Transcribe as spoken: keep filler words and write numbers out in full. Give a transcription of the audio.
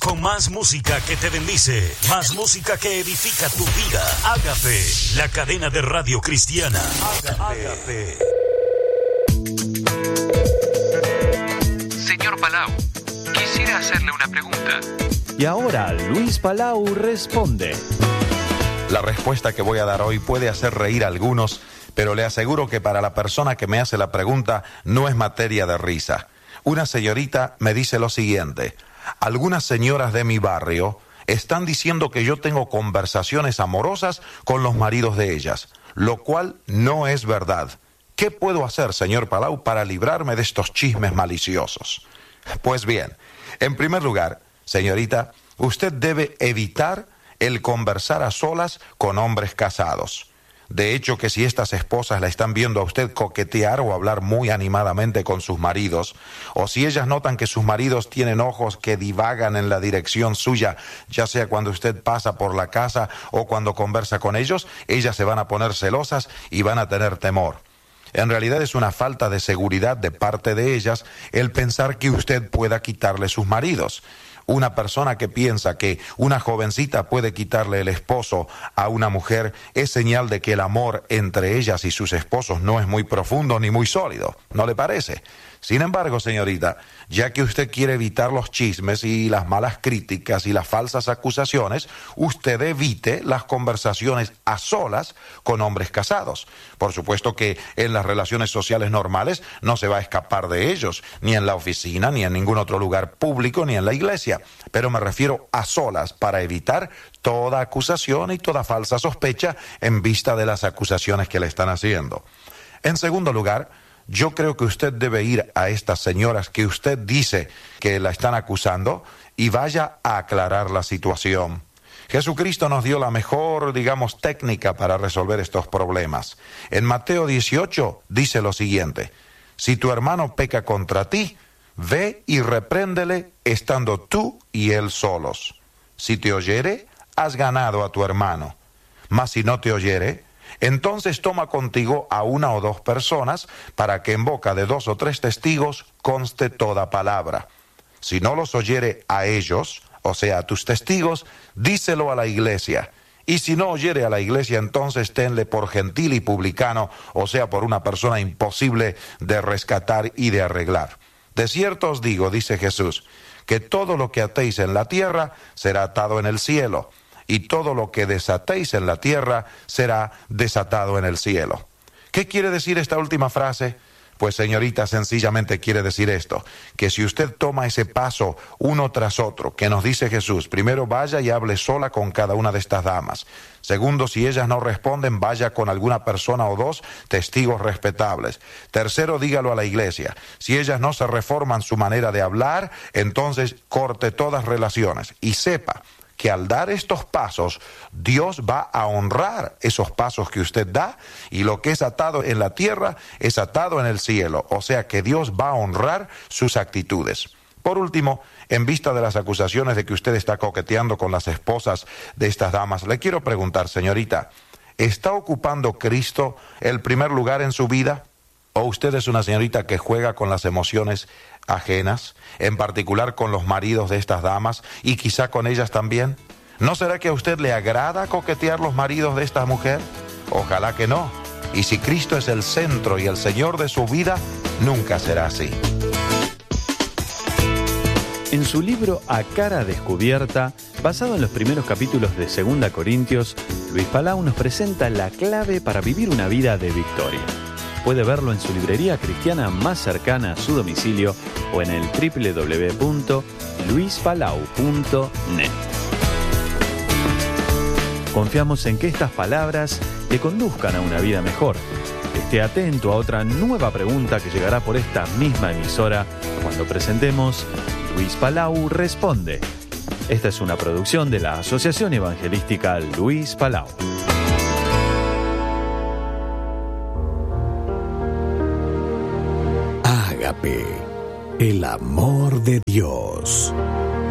con más música que te bendice, más música que edifica tu vida. Ágape, la cadena de radio cristiana. Ágape. Señor Palau, quisiera hacerle una pregunta. Y ahora Luis Palau responde. La respuesta que voy a dar hoy puede hacer reír a algunos, pero le aseguro que para la persona que me hace la pregunta no es materia de risa. Una señorita me dice lo siguiente: algunas señoras de mi barrio están diciendo que yo tengo conversaciones amorosas con los maridos de ellas, lo cual no es verdad. ¿Qué puedo hacer, señor Palau, para librarme de estos chismes maliciosos? Pues bien, en primer lugar, señorita, usted debe evitar el conversar a solas con hombres casados. De hecho, que si estas esposas la están viendo a usted coquetear o hablar muy animadamente con sus maridos, o si ellas notan que sus maridos tienen ojos que divagan en la dirección suya, ya sea cuando usted pasa por la casa o cuando conversa con ellos, ellas se van a poner celosas y van a tener temor. En realidad es una falta de seguridad de parte de ellas el pensar que usted pueda quitarle sus maridos. Una persona que piensa que una jovencita puede quitarle el esposo a una mujer es señal de que el amor entre ellas y sus esposos no es muy profundo ni muy sólido, ¿no le parece? Sin embargo, señorita, ya que usted quiere evitar los chismes y las malas críticas y las falsas acusaciones, usted evite las conversaciones a solas con hombres casados. Por supuesto que en las relaciones sociales normales no se va a escapar de ellos, ni en la oficina, ni en ningún otro lugar público, ni en la iglesia. Pero me refiero a solas para evitar toda acusación y toda falsa sospecha en vista de las acusaciones que le están haciendo. En segundo lugar, yo creo que usted debe ir a estas señoras que usted dice que la están acusando y vaya a aclarar la situación. Jesucristo nos dio la mejor, digamos, técnica para resolver estos problemas. En Mateo dieciocho dice lo siguiente: si tu hermano peca contra ti, ve y repréndele estando tú y él solos. Si te oyere, has ganado a tu hermano. Mas si no te oyere, entonces toma contigo a una o dos personas, para que en boca de dos o tres testigos conste toda palabra. Si no los oyere a ellos, o sea, a tus testigos, díselo a la iglesia. Y si no oyere a la iglesia, entonces tenle por gentil y publicano, o sea, por una persona imposible de rescatar y de arreglar. De cierto os digo, dice Jesús, que todo lo que atéis en la tierra será atado en el cielo, y todo lo que desatéis en la tierra será desatado en el cielo. ¿Qué quiere decir esta última frase? Pues, señorita, sencillamente quiere decir esto, que si usted toma ese paso uno tras otro, que nos dice Jesús, primero vaya y hable sola con cada una de estas damas. Segundo, si ellas no responden, vaya con alguna persona o dos testigos respetables. Tercero, dígalo a la iglesia. Si ellas no se reforman su manera de hablar, entonces corte todas relaciones y sepa que al dar estos pasos, Dios va a honrar esos pasos que usted da, y lo que es atado en la tierra es atado en el cielo. O sea que Dios va a honrar sus actitudes. Por último, en vista de las acusaciones de que usted está coqueteando con las esposas de estas damas, le quiero preguntar, señorita, ¿está ocupando Cristo el primer lugar en su vida? ¿O usted es una señorita que juega con las emociones ajenas, en particular con los maridos de estas damas y quizá con ellas también? ¿No será que a usted le agrada coquetear los maridos de esta mujer? Ojalá que no. Y si Cristo es el centro y el Señor de su vida, nunca será así. En su libro A Cara Descubierta, basado en los primeros capítulos de Segunda Corintios, Luis Palau nos presenta la clave para vivir una vida de victoria. Puede verlo en su librería cristiana más cercana a su domicilio o en el doble u doble u doble u punto luis palau punto net. Confiamos en que estas palabras le conduzcan a una vida mejor. Esté atento a otra nueva pregunta que llegará por esta misma emisora cuando presentemos Luis Palau Responde. Esta es una producción de la Asociación Evangelística Luis Palau. Ágape, el amor de Dios.